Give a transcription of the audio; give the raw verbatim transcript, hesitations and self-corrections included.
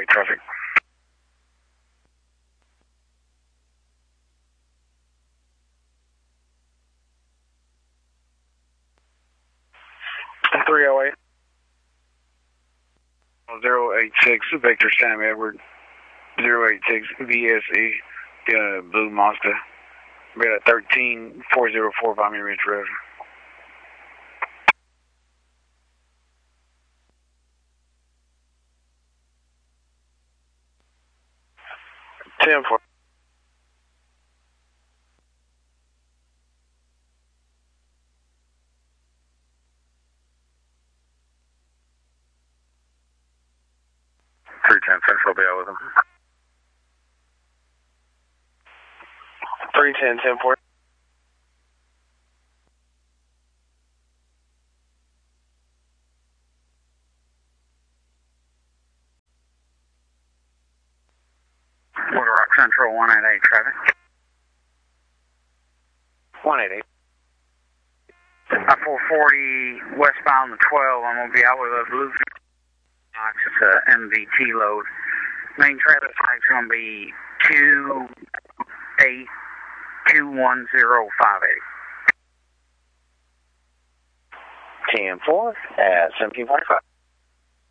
eight traffic. three oh eight. zero eight six, Victor Sam Edward. zero eight six V S E, uh, Blue Monster. We got a thirteen four oh four Vimy Ridge Road. ten four. three ten Central, be out with him. three ten, ten four. Little Rock Central, one eight eight traffic. one eight eight. Uh, four forty westbound the twelve, I'm going to be out with a blue. It's a M V T load. Main traffic light's going to be two eight two one zero five eight. ten four at seventeen forty-five.